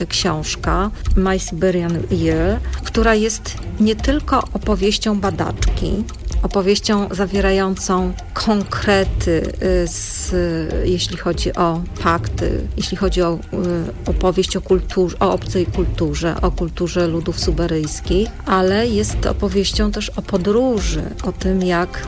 książka My Siberian Year, która jest nie tylko opowieścią badaczki, opowieścią zawierającą konkrety, jeśli chodzi o fakty, jeśli chodzi o opowieść o obcej kulturze, o kulturze ludów suberyjskich, ale jest opowieścią też o podróży, o tym,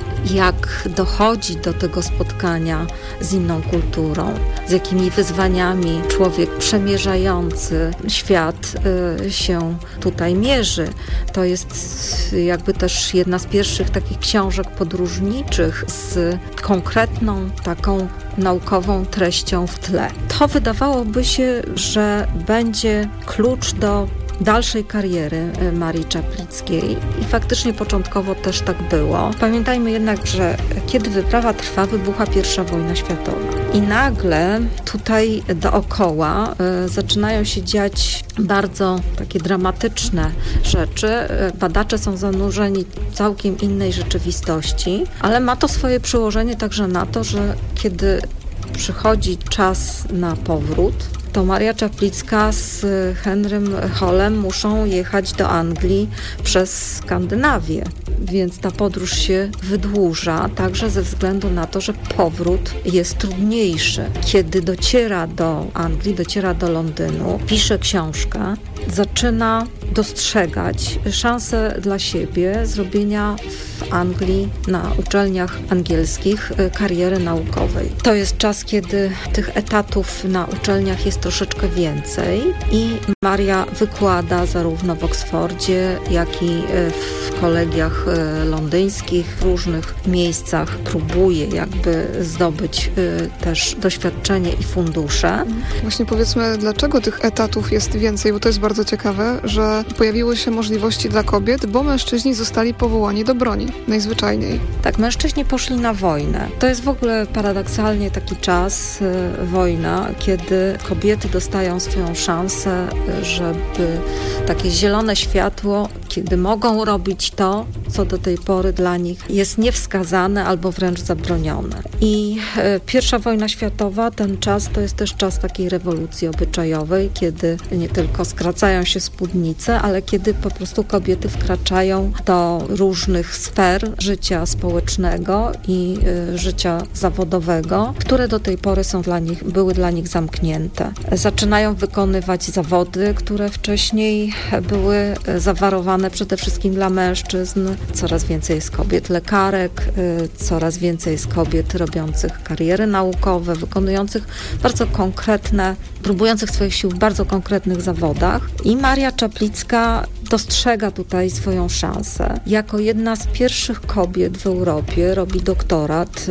jak dochodzi do tego spotkania z inną kulturą, z jakimi wyzwaniami człowiek przemierzający świat się tutaj mierzy. To jest jakby też jedna z pierwszych takich książek podróżniczych z konkretną taką naukową treścią w tle. To wydawałoby się, że będzie klucz do dalszej kariery Marii Czaplickiej i faktycznie początkowo też tak było. Pamiętajmy jednak, że kiedy wyprawa trwa, wybucha I wojna światowa. I nagle tutaj dookoła zaczynają się dziać bardzo takie dramatyczne rzeczy. Badacze są zanurzeni w całkiem innej rzeczywistości, ale ma to swoje przełożenie także na to, że kiedy przychodzi czas na powrót, to Maria Czaplicka z Henrym Hollem muszą jechać do Anglii przez Skandynawię, więc ta podróż się wydłuża, także ze względu na to, że powrót jest trudniejszy. Kiedy dociera do Anglii, dociera do Londynu, pisze książkę, zaczyna dostrzegać szansę dla siebie zrobienia w Anglii na uczelniach angielskich kariery naukowej. To jest czas, kiedy tych etatów na uczelniach jest troszeczkę więcej i Maria wykłada zarówno w Oksfordzie, jak i w kolegiach londyńskich, w różnych miejscach próbuje jakby zdobyć też doświadczenie i fundusze. Właśnie powiedzmy, dlaczego tych etatów jest więcej, bo to jest bardzo ciekawe, że pojawiły się możliwości dla kobiet, bo mężczyźni zostali powołani do broni, najzwyczajniej. Tak, mężczyźni poszli na wojnę. To jest w ogóle paradoksalnie taki czas, wojna, kiedy kobiety dostają swoją szansę, żeby takie zielone światło, kiedy mogą robić to, co do tej pory dla nich jest niewskazane albo wręcz zabronione. I I wojna światowa, ten czas to jest też czas takiej rewolucji obyczajowej, kiedy nie tylko skracają się spódnice, ale kiedy po prostu kobiety wkraczają do różnych sfer życia społecznego i życia zawodowego, które do tej pory były dla nich zamknięte. Zaczynają wykonywać zawody, które wcześniej były zawarowane przede wszystkim dla mężczyzn. Coraz więcej jest kobiet lekarek, coraz więcej jest kobiet robiących kariery naukowe, wykonujących bardzo konkretne, próbujących swoich sił w bardzo konkretnych zawodach. I Maria Czaplicka dostrzega tutaj swoją szansę. Jako jedna z pierwszych kobiet w Europie robi doktorat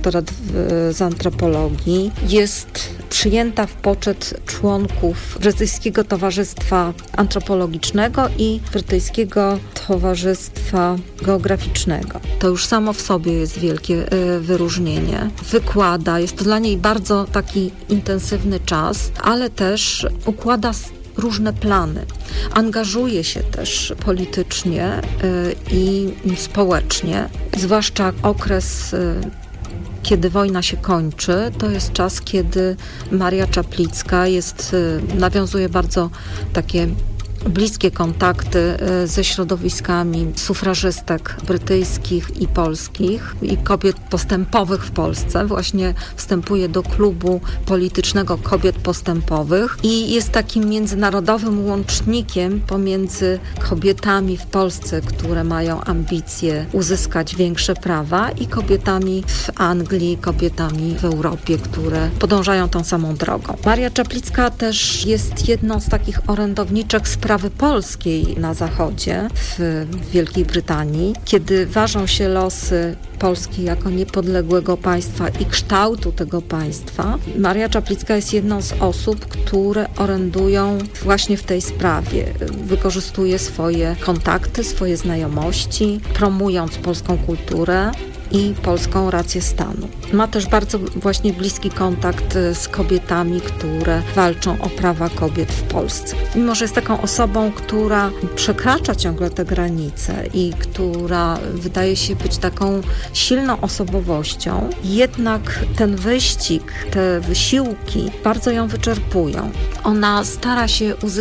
z antropologii. Jest przyjęta w poczet członków Brytyjskiego Towarzystwa Antropologicznego i Brytyjskiego Towarzystwa Geograficznego. To już samo w sobie jest wielkie wyróżnienie. Wykłada, jest to dla niej bardzo taki intensywny czas, ale też układa różne plany. Angażuje się też politycznie i społecznie, zwłaszcza okres, kiedy wojna się kończy, to jest czas, kiedy Maria Czaplicka nawiązuje bardzo takie bliskie kontakty ze środowiskami sufrażystek brytyjskich i polskich i kobiet postępowych w Polsce. Właśnie wstępuje do klubu politycznego kobiet postępowych i jest takim międzynarodowym łącznikiem pomiędzy kobietami w Polsce, które mają ambicje uzyskać większe prawa, i kobietami w Anglii, kobietami w Europie, które podążają tą samą drogą. Maria Czaplicka też jest jedną z takich orędowniczek sprawy polskiej na Zachodzie, w Wielkiej Brytanii, kiedy ważą się losy Polski jako niepodległego państwa i kształtu tego państwa. Maria Czaplicka jest jedną z osób, które orędują właśnie w tej sprawie. Wykorzystuje swoje kontakty, swoje znajomości, promując polską kulturę i polską rację stanu. Ma też bardzo właśnie bliski kontakt z kobietami, które walczą o prawa kobiet w Polsce. Mimo że jest taką osobą, która przekracza ciągle te granice i która wydaje się być taką silną osobowością, jednak ten wyścig, te wysiłki bardzo ją wyczerpują. Ona stara się uzyskać